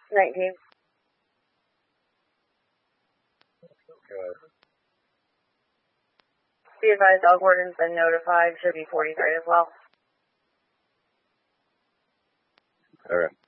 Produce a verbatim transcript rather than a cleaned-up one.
nineteen. Good. Be advised, dog warden's been notified. Should be forty-three as well. All right.